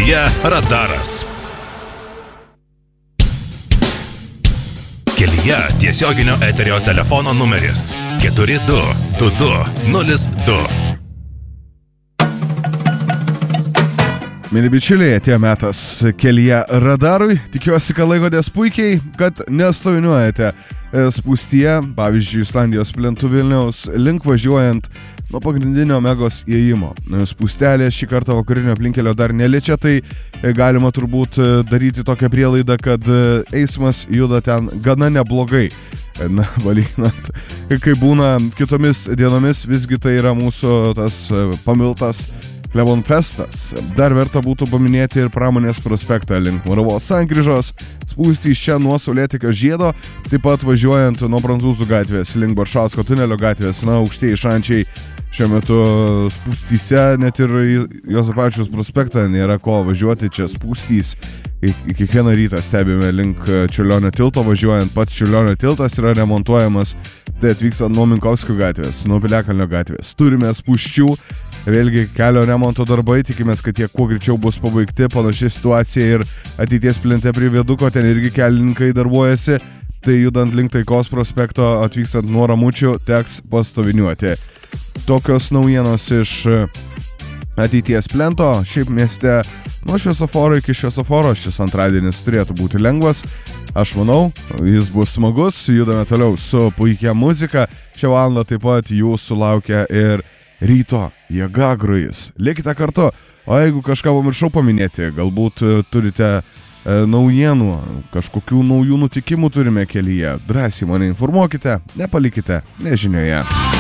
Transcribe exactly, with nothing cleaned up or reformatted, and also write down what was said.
Kelyje radaras. Kelyje tiesioginio eterio telefono numeris keturi du du du nulis du. Mėly bičiuliai, atėjo metas Kelyje radarui. Tikiuosi, kad laikotės puikiai, kad nestoviniuojate spūstyje, pavyzdžiui, Islandijos plentų Vilniaus link važiuojant nuo pagrindinio Omegos įėjimo. Spūstelė šį kartą vakarinio aplinkelio dar neliečia, tai galima turbūt daryti tokią prielaidą, kad eismas juda ten gana neblogai. Na, valyginant, kai būna kitomis dienomis, visgi tai yra mūsų tas pamiltas Klebonfestas. Dar verta būtų paminėti ir Pramonės prospektą link Moravos sankryžos, spūstys čia nuo Saulėtekio žiedo, taip pat važiuojant nuo Prancūzų gatvės link Baršausko tunelio gatvės, na, aukštieji šančiai šiuo metu spūstyse, net ir Juozapavičiaus prospektą nėra ko važiuoti, čia spūstys. Kiekvieną rytą stebime link Čiurlionio tilto, važiuojant pats Čiurlionio tiltas yra remontuojamas, tai atvykstant nuo Minkovskio gatvės, nuo Piliakalnio gatvės. Turime spūsčių, vėlgi kelio remonto darbai, tikimės, kad jie kuo greičiau bus pabaigti, panaši situacija ir ateities plente prie viaduko, ten irgi kelininkai darbuojasi, tai judant link Taikos prospekto, atvykstant nuo Ramučių, teks pastoviniuoti. Tokios naujienos iš ateities plento, šiaip mieste nuo šviesoforo iki šviesoforo šis antradienis turėtų būti lengvas. Aš manau, jis bus smagus, judame toliau su puikia muzika. Šią valandą taip pat jūsų laukia ir ryto jėga grojus. Likite kartu, o jeigu kažką pamiršau paminėti, galbūt turite e, naujienų, kažkokių naujų nutikimų turime kelyje, drąsiai mane informuokite, nepalikite nežinioje.